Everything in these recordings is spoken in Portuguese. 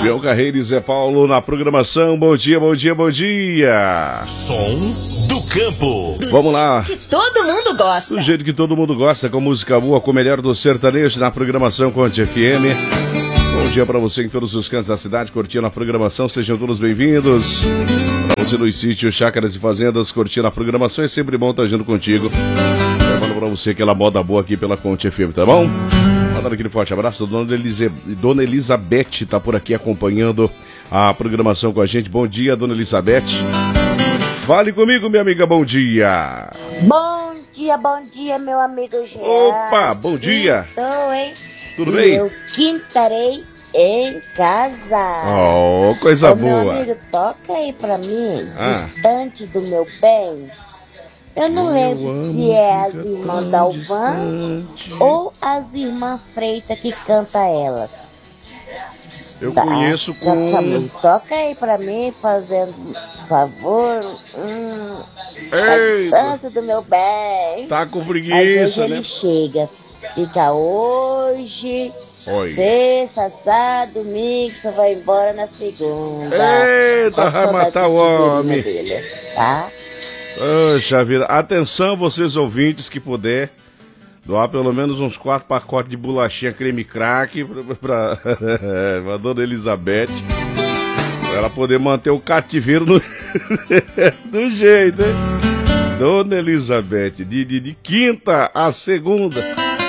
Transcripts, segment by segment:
Biel Carreiro e Zé Paulo na programação. Bom dia, bom dia, bom dia. Som do campo. Vamos lá. Que todo mundo gosta. Do jeito que todo mundo gosta, com música boa, com o melhor do sertanejo na programação Conte FM. Bom dia pra você em todos os cantos da cidade, curtindo a programação. Sejam todos bem-vindos. Pra você nos sítios, chácaras e fazendas, curtindo a programação. É sempre bom estar junto contigo. Levando pra você aquela moda boa aqui pela Conte FM, tá bom? Mandando aquele forte abraço. Dona Elizabeth tá por aqui acompanhando a programação com a gente. Bom dia, Dona Elizabeth. Fale comigo, minha amiga, bom dia. Bom dia, meu amigo Jean. Opa, bom dia. Estou, hein? Tudo bem? Eu quintarei em casa. Oh, coisa boa. Meu amigo, toca aí pra mim, Distante do Meu Bem. Eu não lembro se é as irmãs Dalvan ou as irmãs Freitas que canta elas. Eu conheço com... Toca aí pra mim, fazendo favor. Santo do meu bem. Tá com preguiça, às vezes né? Ele chega. Fica hoje, Oi. sexta, sábado, domingo, só vai embora na segunda. Eita, vai matar o homem. Dele, tá? Poxa vida. Atenção, vocês ouvintes que puder doar pelo menos uns 4 pacotes de bolachinha creme crack pra Dona Elizabeth. Pra ela poder manter o cativeiro do jeito, hein? Dona Elizabeth, de quinta a segunda.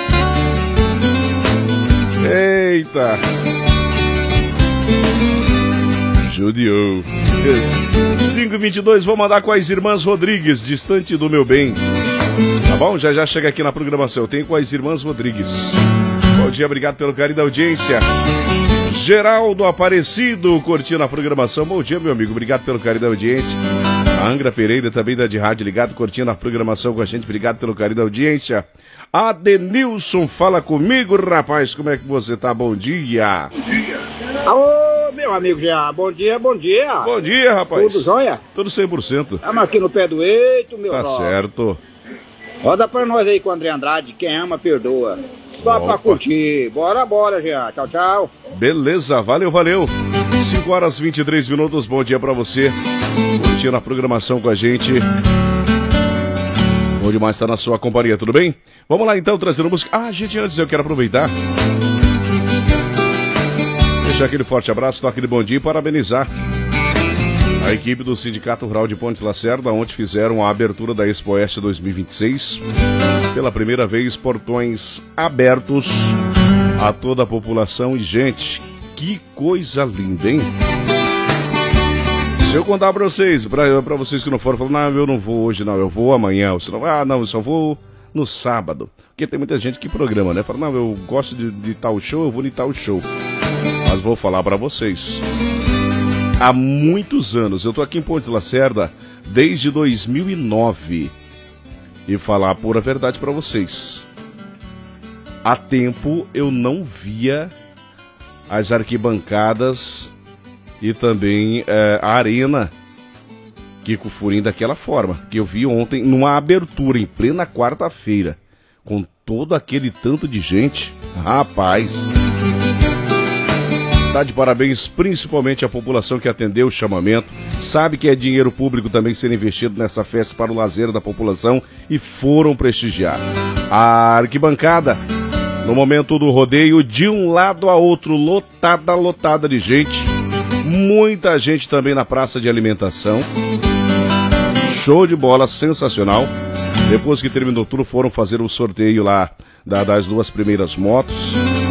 Eita! Judiou. 5h22, vou mandar com as irmãs Rodrigues, Distante do Meu Bem. Tá bom? Já chega aqui na programação. Eu tenho com as irmãs Rodrigues. Bom dia, obrigado pelo carinho da audiência. Geraldo Aparecido, curtindo a programação. Bom dia, meu amigo, obrigado pelo carinho da audiência. A Angra Pereira também da de rádio ligado, curtindo a programação com a gente. Obrigado pelo carinho da audiência. Adenilson, fala comigo, rapaz. Como é que você tá? Bom dia. Alô, meu amigo Jean. Bom dia, bom dia. Bom dia, rapaz. Tudo jóia? Tudo 100%. Estamos aqui no pé do eito, meu Tá brother. certo. Roda pra nós aí com o André Andrade. Quem ama, perdoa. Só pra curtir. Bora, Jean. Tchau, tchau. Beleza, valeu. 5h23. Bom dia pra você. Curtindo a programação com a gente. Bom demais estar na sua companhia, tudo bem? Vamos lá então, trazendo música. Gente, antes eu quero aproveitar. Deixar aquele forte abraço, dar aquele bom dia e parabenizar a equipe do Sindicato Rural de Pontes Lacerda, onde fizeram a abertura da Expo Oeste 2026. Pela primeira vez, portões abertos a toda a população. E, gente, que coisa linda, hein? Se eu contar pra vocês que não foram, falam, não, eu não vou hoje, não, eu vou amanhã. Ou senão, não, eu só vou no sábado. Porque tem muita gente que programa, né? Fala, não, eu gosto de tal show, eu vou de tal show. Mas vou falar pra vocês. Há muitos anos, eu tô aqui em Pontes Lacerda desde 2009. E falar a pura verdade pra vocês. Há tempo eu não via as arquibancadas e também a arena Kiko Furim daquela forma. Que eu vi ontem numa abertura em plena quarta-feira. Com todo aquele tanto de gente. Rapaz... Tá de parabéns principalmente à população que atendeu o chamamento, sabe que é dinheiro público também ser investido nessa festa para o lazer da população e foram prestigiar. A arquibancada, no momento do rodeio, de um lado a outro, lotada de gente, muita gente também na praça de alimentação, show de bola, sensacional. Depois que terminou tudo, foram fazer o sorteio lá das 2 primeiras motos.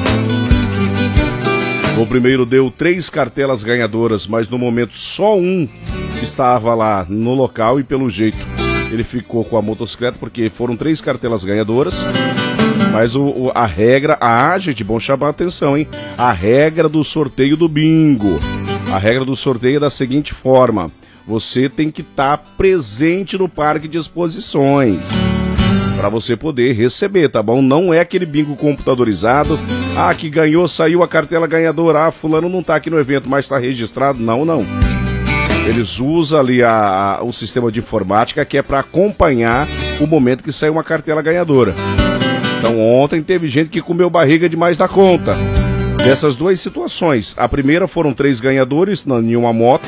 O primeiro deu 3 cartelas ganhadoras, mas no momento só um estava lá no local e pelo jeito ele ficou com a motocicleta, porque foram 3 cartelas ganhadoras, mas a regra, gente, bom chamar a atenção, hein? A regra do sorteio do bingo, a regra do sorteio é da seguinte forma: você tem que estar presente no parque de exposições para você poder receber, tá bom? Não é aquele bingo computadorizado, que ganhou, saiu a cartela ganhadora, fulano não tá aqui no evento, mas tá registrado. Não. Eles usam ali o sistema de informática que é para acompanhar o momento que sai uma cartela ganhadora. Então ontem teve gente que comeu barriga demais da conta. Dessas duas situações, a primeira foram 3 ganhadores, em uma moto.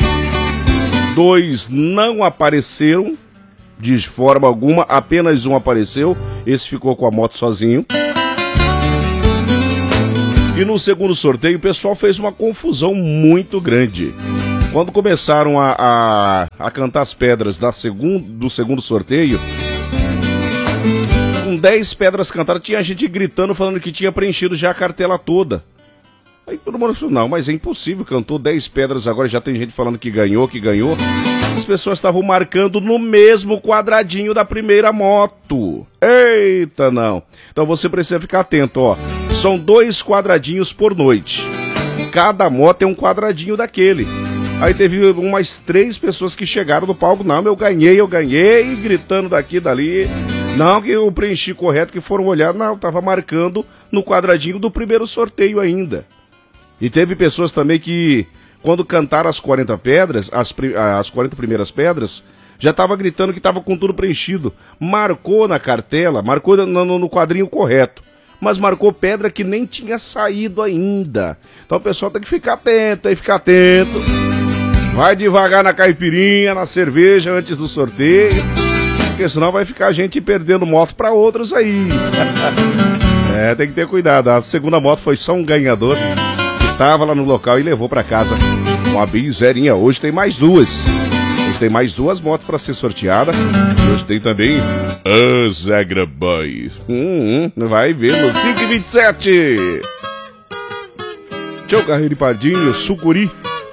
2 não apareceram de forma alguma, apenas um apareceu, esse ficou com a moto sozinho. E no segundo sorteio o pessoal fez uma confusão muito grande. Quando começaram a cantar as pedras do segundo sorteio, com 10 pedras cantadas, tinha gente gritando, falando que tinha preenchido já a cartela toda. Aí todo mundo falou, não, mas é impossível, cantou 10 pedras agora, já tem gente falando que ganhou. As pessoas estavam marcando no mesmo quadradinho da primeira moto. Eita, não. Então você precisa ficar atento, ó. São 2 quadradinhos por noite. Cada moto é um quadradinho daquele. Aí teve umas 3 pessoas que chegaram no palco, não, eu ganhei, gritando daqui e dali. Não, que eu preenchi correto, que foram olhar, não, tava marcando no quadradinho do primeiro sorteio ainda. E teve pessoas também que, quando cantaram as 40 pedras, as 40 primeiras pedras, já tava gritando que tava com tudo preenchido. Marcou na cartela, marcou no quadrinho correto, mas marcou pedra que nem tinha saído ainda. Então o pessoal tem que ficar atento, Vai devagar na caipirinha, na cerveja antes do sorteio, porque senão vai ficar a gente perdendo moto para outros aí. Tem que ter cuidado. A segunda moto foi só um ganhador que estava lá no local e levou para casa uma bizerinha. Hoje tem mais 2. Hoje tem mais 2 motos para ser sorteada. E hoje tem também a Zagra Boy. Vai ver no 5h27. Tchau, Carreiro e Pardinho, Sucuri.